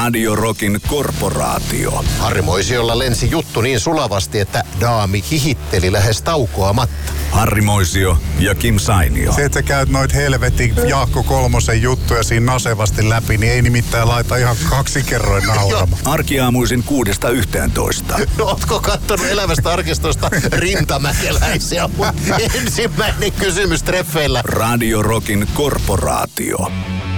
Radio Rockin korporaatio. Harri Moisiolla lensi juttu niin sulavasti, että daami hihitteli lähes taukoamatta. Harri Moisio ja Kim Sainio. Se, että sä käyt noit helvetin Jaakko Kolmosen juttuja siinä nasevasti läpi, niin ei nimittäin laita ihan 2 kerroin nauramaan. Arkiaamuisin 6–11. No, ootko kattonut elävästä arkistosta rintamäkeläisiä? Mun ensimmäinen kysymys treffeillä. Radio Rockin korporaatio.